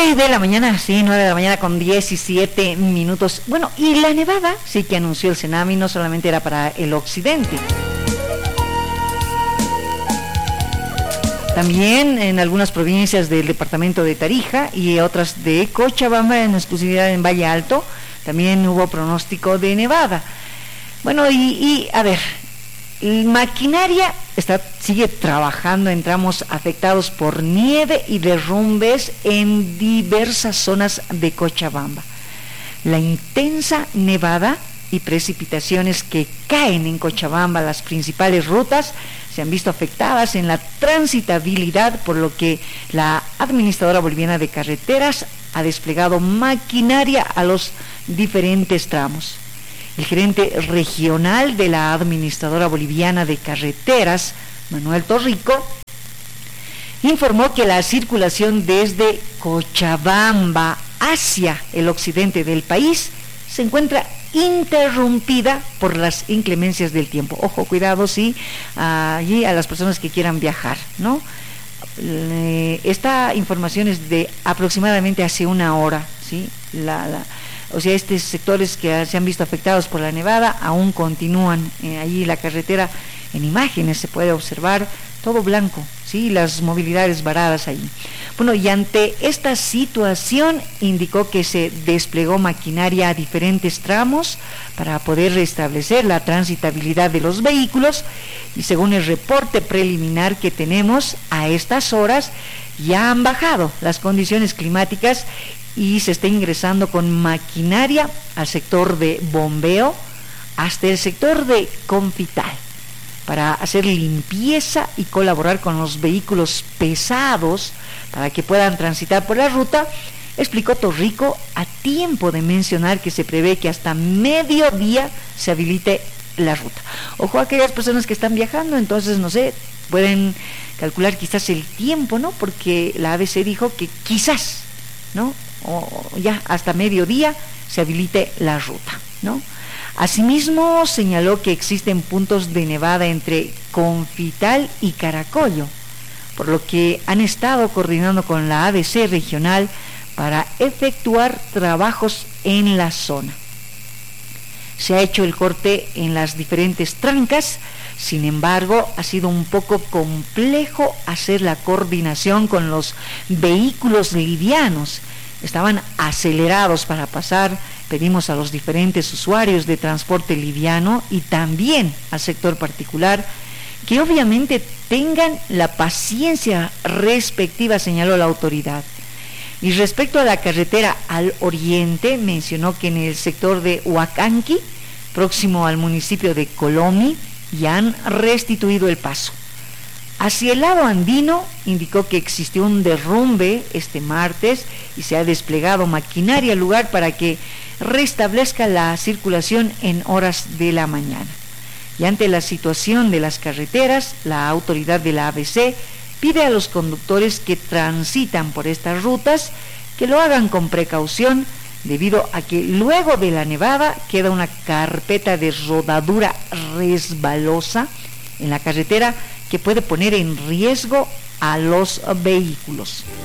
9 de la mañana, sí, 9 de la mañana con 17 minutos. Bueno, y la nevada, sí que anunció el Senami, no solamente era para el occidente. También en algunas provincias del departamento de Tarija y otras de Cochabamba, en exclusividad en Valle Alto, también hubo pronóstico de nevada. Bueno, y a ver, maquinaria sigue trabajando en tramos afectados por nieve y derrumbes en diversas zonas de Cochabamba. La intensa nevada y precipitaciones que caen en Cochabamba, las principales rutas, se han visto afectadas en la transitabilidad, por lo que la Administradora Boliviana de Carreteras ha desplegado maquinaria a los diferentes tramos. El gerente regional de la Administradora Boliviana de Carreteras, Manuel Torrico, informó que la circulación desde Cochabamba hacia el occidente del país se encuentra interrumpida por las inclemencias del tiempo. Ojo, cuidado, sí, allí a las personas que quieran viajar, ¿no? Esta información es de aproximadamente hace una hora, ¿sí? O sea, estos sectores que se han visto afectados por la nevada aún continúan. Allí la carretera, en imágenes se puede observar todo blanco, ¿sí? Las movilidades varadas allí. Bueno, y ante esta situación indicó que se desplegó maquinaria a diferentes tramos para poder restablecer la transitabilidad de los vehículos, y según el reporte preliminar que tenemos a estas horas, ya han bajado las condiciones climáticas y se está ingresando con maquinaria al sector de bombeo hasta el sector de Confital para hacer limpieza y colaborar con los vehículos pesados para que puedan transitar por la ruta, explicó Torrico, a tiempo de mencionar que se prevé que hasta mediodía se habilite la ruta. Ojo a aquellas personas que están viajando, entonces, no sé, pueden calcular quizás el tiempo, ¿no? Porque la ABC dijo que quizás, ¿no? O ya hasta mediodía se habilite la ruta, ¿no? Asimismo, señaló que existen puntos de nevada entre Confital y Caracollo, por lo que han estado coordinando con la ABC regional para efectuar trabajos en la zona. Se ha hecho el corte en las diferentes trancas, sin embargo, ha sido un poco complejo hacer la coordinación con los vehículos livianos. Estaban acelerados para pasar. Pedimos a los diferentes usuarios de transporte liviano y también al sector particular que obviamente tengan la paciencia respectiva, señaló la autoridad. Y respecto a la carretera al oriente, mencionó que en el sector de Huacanqui, próximo al municipio de Colomi, ya han restituido el paso. Hacia el lado andino, indicó que existió un derrumbe este martes y se ha desplegado maquinaria al lugar para que restablezca la circulación en horas de la mañana. Y ante la situación de las carreteras, la autoridad de la ABC pide a los conductores que transitan por estas rutas que lo hagan con precaución, debido a que luego de la nevada queda una carpeta de rodadura resbalosa en la carretera que puede poner en riesgo a los vehículos.